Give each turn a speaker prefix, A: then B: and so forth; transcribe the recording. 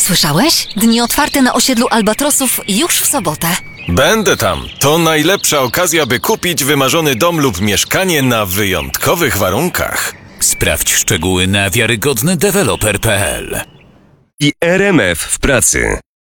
A: Słyszałeś? Dni otwarte na osiedlu Albatrosów już w sobotę.
B: Będę tam. To najlepsza okazja, by kupić wymarzony dom lub mieszkanie na wyjątkowych warunkach.
C: Sprawdź szczegóły na wiarygodnydeweloper.pl.
D: I RMF w pracy.